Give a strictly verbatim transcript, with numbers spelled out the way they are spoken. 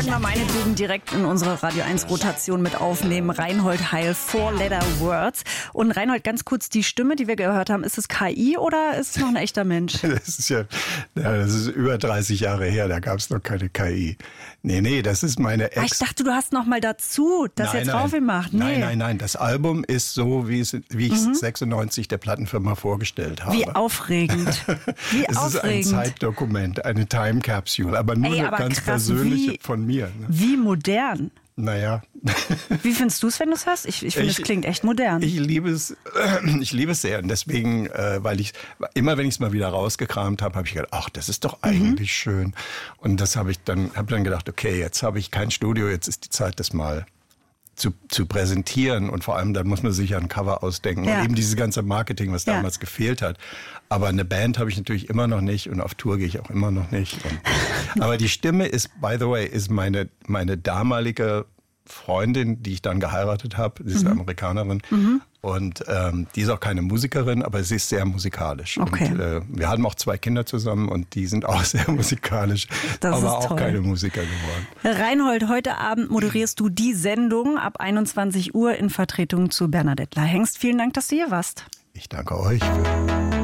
können wir meinetwegen direkt in unsere Radio eins Rotation mit aufnehmen. Reinhold Heil, Four Letter Words. Und Reinhold, ganz kurz, die Stimme, die wir gehört haben, ist es K I oder ist es noch ein echter Mensch? Das ist ja, ja das ist über dreißig Jahre her, da gab es noch keine K I. Nee, nee, das ist meine Ex. Ah, ich dachte, du hast noch mal dazu das nein, jetzt nein, raufgemacht. Nee. Nein, nein, nein, das Album ist so, wie, es, wie ich es mhm. sechsundneunzig der Plattenfirma vorgestellt habe. Wie aufregend. Wie es aufregend. ist ein Zeitdokument, eine Time Capsule, aber nur Ey, eine aber ganz krass, persönliche wie, von mir. Ne? Wie modern. Naja. Wie findest du es, wenn du es hörst? Ich, ich finde, es klingt echt modern. Ich liebe es, ich liebe es sehr. Und deswegen, äh, weil ich, immer wenn ich es mal wieder rausgekramt habe, habe ich gedacht, ach, das ist doch eigentlich mhm. schön. Und das habe ich dann, habe dann gedacht, okay, jetzt habe ich kein Studio, jetzt ist die Zeit, das mal zu, zu präsentieren. Und vor allem, dann muss man sich ja ein Cover ausdenken. Ja. Und eben dieses ganze Marketing, was damals ja. gefehlt hat. Aber eine Band habe ich natürlich immer noch nicht und auf Tour gehe ich auch immer noch nicht. Und, aber die Stimme ist, by the way, ist meine, meine damalige Freundin, die ich dann geheiratet habe. Sie ist mhm. Amerikanerin. Mhm. Und ähm, die ist auch keine Musikerin, aber sie ist sehr musikalisch. Okay. Und, äh, wir haben auch zwei Kinder zusammen und die sind auch sehr musikalisch, das aber ist auch toll. keine Musiker geworden. Reinhold, heute Abend moderierst du die Sendung ab einundzwanzig Uhr in Vertretung zu Bernadette Lahengst. Vielen Dank, dass du hier warst. Ich danke euch. Für